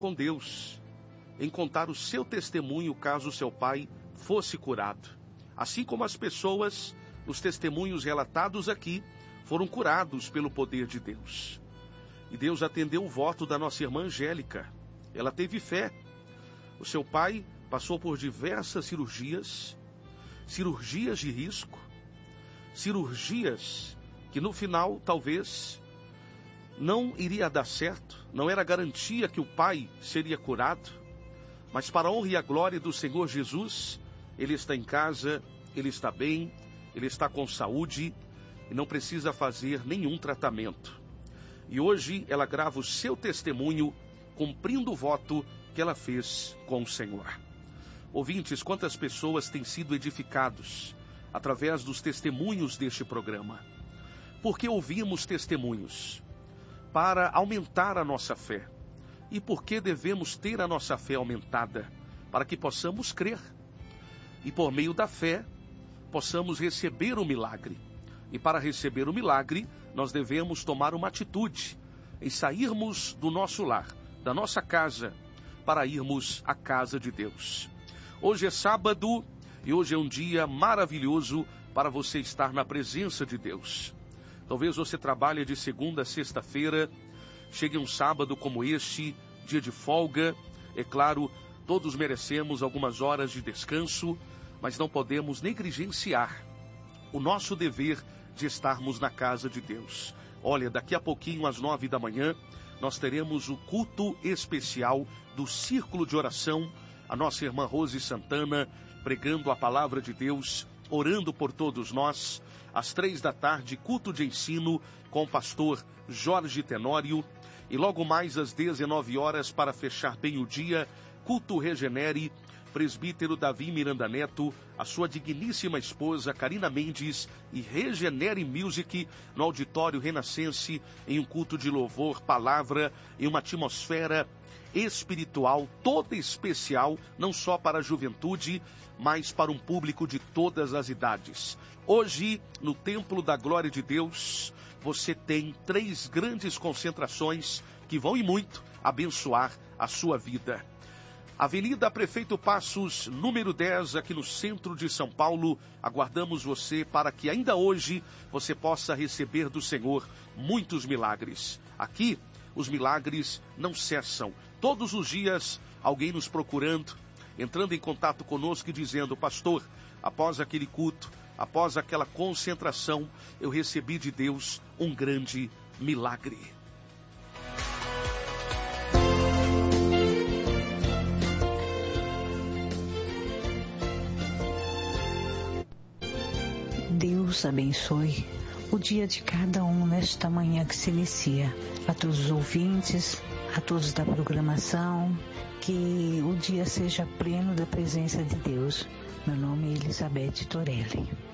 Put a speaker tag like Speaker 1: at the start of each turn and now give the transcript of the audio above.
Speaker 1: com Deus em contar o seu testemunho caso seu pai fosse curado. Assim como as pessoas, nos testemunhos relatados aqui, foram curados pelo poder de Deus. E Deus atendeu o voto da nossa irmã Angélica. Ela teve fé. O seu pai passou por diversas cirurgias de risco, cirurgias que no final talvez não iria dar certo, não era garantia que o pai seria curado, mas para a honra e a glória do Senhor Jesus, ele está em casa, ele está bem, ele está com saúde e não precisa fazer nenhum tratamento. E hoje ela grava o seu testemunho, cumprindo o voto que ela fez com o Senhor. Ouvintes, quantas pessoas têm sido edificados através dos testemunhos deste programa? Porque ouvimos testemunhos para aumentar a nossa fé. E por que devemos ter a nossa fé aumentada? Para que possamos crer. E por meio da fé, possamos receber o milagre. E para receber o milagre, nós devemos tomar uma atitude em sairmos do nosso lar, da nossa casa, para irmos à casa de Deus. Hoje é sábado e hoje é um dia maravilhoso para você estar na presença de Deus. Talvez você trabalhe de segunda a sexta-feira, chegue um sábado como este, dia de folga. É claro, todos merecemos algumas horas de descanso, mas não podemos negligenciar o nosso dever de estarmos na casa de Deus. Olha, daqui a pouquinho, às 9 da manhã, nós teremos o culto especial do Círculo de Oração, a nossa irmã Rose Santana, pregando a palavra de Deus, orando por todos nós. Às 3 da tarde, culto de ensino com o pastor Jorge Tenório. E logo mais às 19 horas, para fechar bem o dia, culto Regenere, presbítero Davi Miranda Neto, a sua digníssima esposa Karina Mendes e Regenere Music no auditório Renascense, em um culto de louvor, palavra, em uma atmosfera espiritual toda especial, não só para a juventude, mas para um público de todas as idades. Hoje, no Templo da Glória de Deus, você tem 3 grandes concentrações que vão e muito abençoar a sua vida. Avenida Prefeito Passos, número 10, aqui no centro de São Paulo. Aguardamos você para que ainda hoje você possa receber do Senhor muitos milagres. Aqui, os milagres não cessam. Todos os dias, alguém nos procurando, entrando em contato conosco e dizendo: pastor, após aquele culto, após aquela concentração, eu recebi de Deus um grande milagre.
Speaker 2: Deus abençoe o dia de cada um nesta manhã que se inicia. A todos os ouvintes, a todos da programação, que o dia seja pleno da presença de Deus. Meu nome é Elizabeth Torelli.